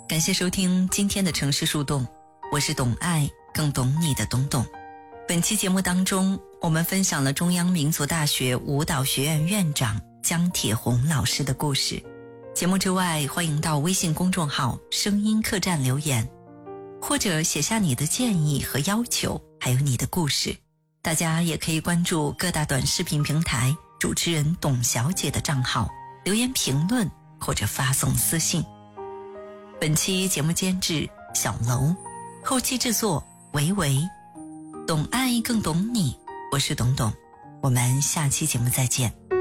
感谢收听今天的城市树洞，我是懂爱更懂你的懂懂。本期节目当中，我们分享了中央民族大学舞蹈学院院长姜铁红老师的故事。节目之外，欢迎到微信公众号声音客栈留言，或者写下你的建议和要求，还有你的故事。大家也可以关注各大短视频平台主持人董小姐的账号，留言评论或者发送私信。本期节目监制小楼，后期制作维维。懂爱更懂你，我是董董，我们下期节目再见。